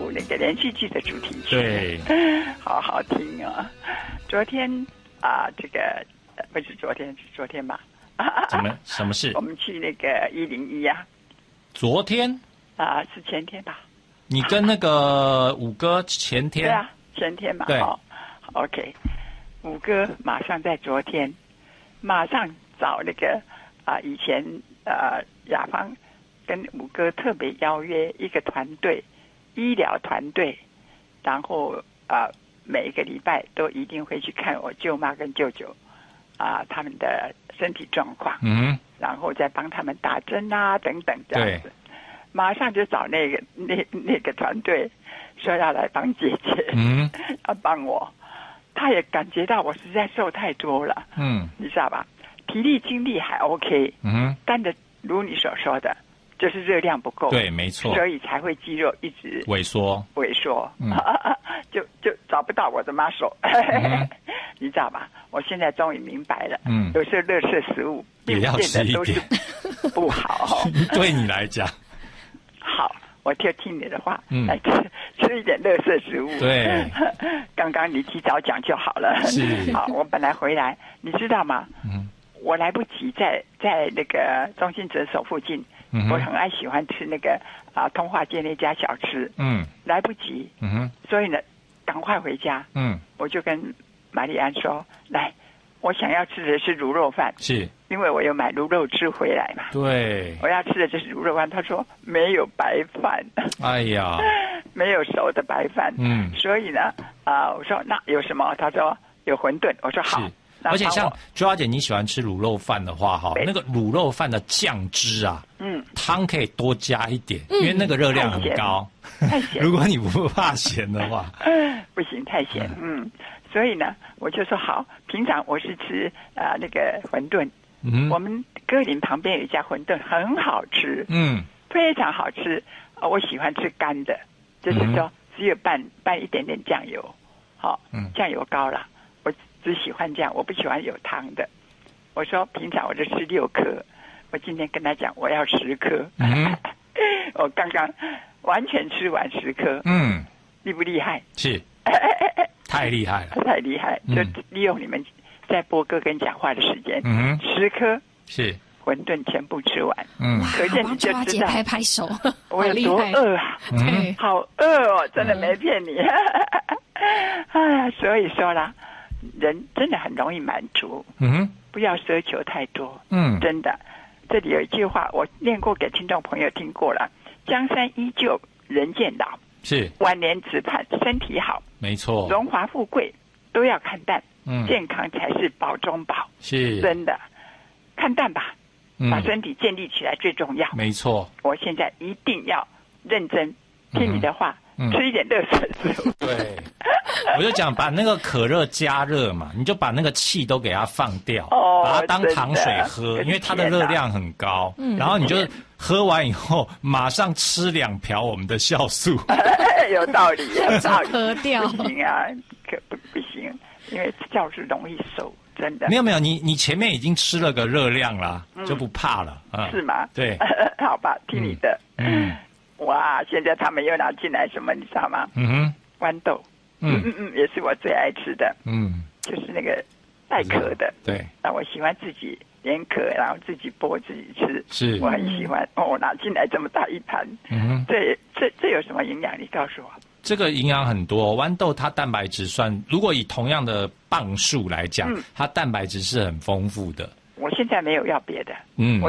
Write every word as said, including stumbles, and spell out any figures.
部那个连续剧的主题曲， 对， 好好听啊！昨天啊，这个不是昨天，是昨天吧？ 怎么什么事？ 我们去那个一零一啊。 昨天啊，是前天吧？ 你跟那个五哥前天？ 对啊，前天嘛。 对。 好 ，OK， 五哥马上在昨天，马上找那个啊，以前呃雅芳跟五哥特别邀约一个团队，医疗团队，然后啊、呃、每一个礼拜都一定会去看我舅妈跟舅舅啊、呃、他们的身体状况， 嗯， 然后再帮他们打针啊等等这样子。马上就找那个那那个团队说要来帮姐姐， 嗯， 要帮我。他也感觉到我实在瘦太多了， 嗯， 你知道吧？体力精力还 OK， 嗯， 但是如你所说的，就是热量不够， 对，没错， 所以才会肌肉一直萎缩， 萎缩， 嗯、 就就找不到我的 muscle，、嗯、你知道吧？我现在终于明白了， 嗯， 有时候垃圾食物也要吃一点， 都是不好， 对你来讲。 好，我就听你的话， 嗯， 来吃吃一点垃圾食物。 对， 刚刚你提早讲就好了。 是， 好，我本来回来，你知道吗？ 嗯， 我来不及在在那个中心诊所附近， 嗯， 我很爱喜欢吃那个啊通化街那家小吃， 嗯， 来不及， 嗯哼， 所以呢，赶快回家， 嗯， 我就跟玛丽安说，来，我想要吃的是卤肉饭， 是。 因为我有买卤肉汁回来嘛， 对， 我要吃的就是卤肉饭。他说没有白饭， 哎呀， 没有熟的白饭。 嗯， 所以呢，啊、呃，我说那有什么？他说有馄饨。我说好。 而且像朱小姐你喜欢吃卤肉饭的话，哈，那个卤肉饭的酱汁啊， 嗯， 汤可以多加一点，嗯、因为那个热量很高。 太咸。 如果你不怕咸的话， 不行，太咸。嗯，嗯所以呢，我就说好。平常我是吃啊、呃、那个馄饨。嗯，我们歌林旁边有一家馄饨很好吃，嗯，非常好吃。我喜欢吃干的，就是说只有拌拌一点点酱油，好、哦，酱油膏啦。我只喜欢这样，我不喜欢有汤的。我说平常我就吃六颗，我今天跟他讲我要十颗，嗯、我刚刚完全吃完十颗，嗯，厉不厉害？ 是，太厉害了， 太厉害！就利用你们在播歌跟讲话的时间，嗯，十颗是馄饨全部吃完， 嗯， 可见你就知道拍拍手， 我有多饿啊！ 对， 好饿哦，真的没骗你。哎呀，所以说啦，人真的很容易满足，嗯，不要奢求太多，嗯，真的。这里有一句话，我念过给听众朋友听过了：江山依旧，人渐老。 是晚年只盼身体好， 没错， 荣华富贵都要看淡，嗯，健康才是宝中宝， 是真的，看淡吧，嗯，把身体建立起来最重要， 没错。 我现在一定要认真听你的话，嗯、吃一点热水食物。 对，我就讲把那个可乐加热嘛，你就把那个气都给它放掉， 哦， 把它当糖水喝，因为它的热量很高， 嗯、 然后你就喝完以后马上吃两瓢我们的酵素。 有道理，有道理， 喝掉不行啊，可不不行，因为酵素容易瘦，真的。 没有没有，你你前面已经吃了个热量啦，嗯、就不怕了啊。 是吗？ 对， 好吧，听你的。嗯，哇，现在他们又拿进来什么，你知道吗？ 嗯哼， 豌豆。嗯嗯嗯，也是我最爱吃的。嗯，就是那个带壳的。 对， 那我喜欢自己连壳，然后自己剥自己吃。 是， 我很喜欢。哦，拿进来这么大一盘。嗯，这这这有什么营养？你告诉我。 这个营养很多，豌豆它蛋白质算，如果以同样的磅数来讲，嗯、它蛋白质是很丰富的。 我现在没有要别的。 嗯。